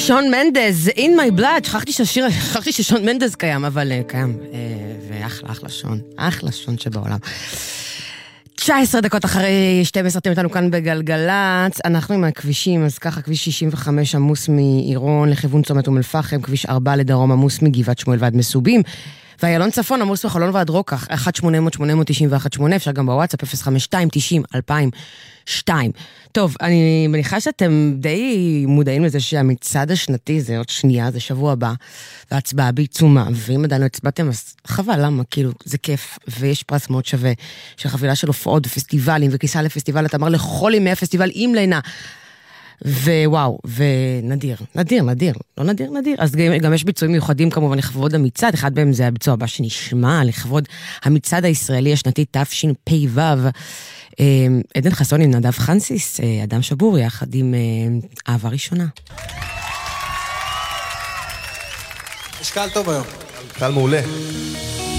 שון מנדז, In My Blood, שכחתי ששון מנדז קיים, אבל קיים, ואחלה שון, אחלה שון שבעולם. 19 דקות אחרי 12, אתם איתנו כאן בגלגלץ, אנחנו עם הכבישים, אז ככה, כביש 65 עמוס מעירון לכיוון צומת אום אל-פחם, כביש 4 לדרום עמוס מגבעת שמואל ועד מסובים, ואיילון צפון עמוס מחולון ועד רוקח, 1-800-890-18, אפשר גם בוואטסאפ, 052-90-2002. טוב, אני מניחה שאתם די מודעים לזה שהמצעד השנתי זה עוד שנייה, זה שבוע הבא, וההצבעה בעיצומה, ואם עדיין לא הצבעתם, אז חבל, למה? כאילו, זה כיף, ויש פרס מאוד שווה, של חבילה של הופעות ופסטיבלים, וכיסה לפסטיבל, אתה אמר לכל ימי הפסטיבל עם לינה, ווואו, ונדיר, לא נדיר, אז גם יש ביצועים מיוחדים כמובן לכבוד המצעד, אחד מהם זה הביצוע הבא שנשמע, לכבוד המצעד הישראלי השנתי תשפ"ו, עדן חסון עם נדב חנסיס, אדם שבור, יחד עם אהבה ראשונה. יש קהל טוב היום. קהל מעולה.